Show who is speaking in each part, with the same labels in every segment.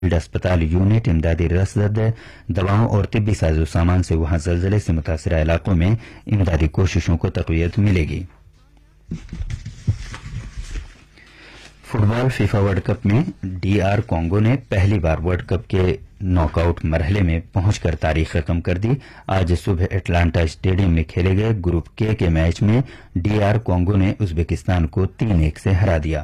Speaker 1: اسپتال یونٹ امدادی رسد دواؤں اور طبی ساز و سامان سے وہاں زلزلے سے متاثرہ علاقوں میں امدادی کوششوں کو تقویت ملے گی۔ فٹ بال فیفا ورلڈ کپ میں ڈی آر کانگو نے پہلی بار ورلڈ کپ کے ناک آؤٹ مرحلے میں پہنچ کر تاریخ رقم کر دی۔ آج صبح اٹلانٹا اسٹیڈیم میں کھیلے گئے گروپ کے میچ میں ڈی آر کانگو نے ازبکستان کو 3-1 سے ہرا دیا۔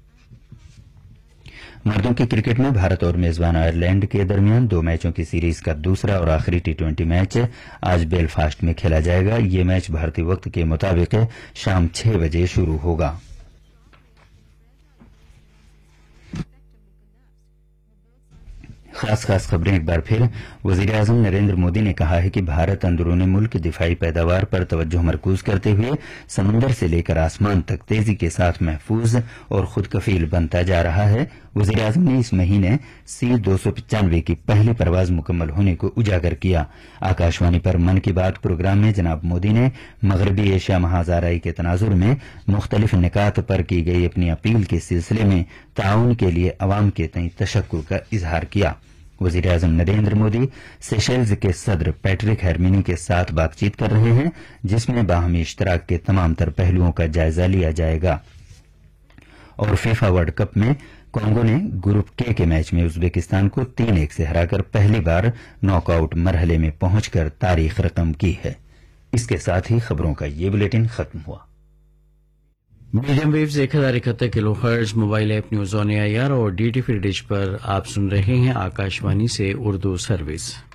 Speaker 1: مردوں کی کرکٹ میں بھارت اور میزبان آئرلینڈ کے درمیان 2 میچوں کی سیریز کا دوسرا اور آخری ٹی20 میچ آج بیلفاسٹ میں کھیلا جائے گا۔ یہ میچ بھارتی وقت کے مطابق شام 6 بجے شروع ہوگا۔ خاص خبریں ایک بار پھر۔ وزیر اعظم نریندر مودی نے کہا ہے کہ بھارت اندرون ملک دفاعی پیداوار پر توجہ مرکوز کرتے ہوئے سمندر سے لے کر آسمان تک تیزی کے ساتھ محفوظ اور خود کفیل بنتا جا رہا ہے۔ وزیر اعظم نے اس مہینے C-295 کی پہلی پرواز مکمل ہونے کو اجاگر کیا۔ آکاشوانی پر من کی بات پروگرام میں جناب مودی نے مغربی ایشیا مہازارئی کے تناظر میں مختلف نکات پر کی گئی اپنی اپیل کے سلسلے میں تعاون کے لیے عوام کے تئیں تشکر کا اظہار کیا۔ وزیر اعظم نریندر مودی سیشلز کے صدر پیٹرک ہیرمینی کے ساتھ بات چیت کر رہے ہیں، جس میں باہمی اشتراک کے تمام تر پہلوؤں کا جائزہ لیا جائے گا۔ اور فیفا ورلڈ کپ میں کانگو نے گروپ کے میچ میں ازبکستان کو 3-1 سے ہرا کر پہلی بار ناک آؤٹ مرحلے میں پہنچ کر تاریخ رقم کی ہے۔ اس کے ساتھ ہی خبروں کا یہ بلیٹن ختم ہوا۔
Speaker 2: Medium views 1071 kilo hertz mobile app news on year اور DT فری ڈش پر آپ سن رہے ہیں آکاشوانی سے اردو سروس۔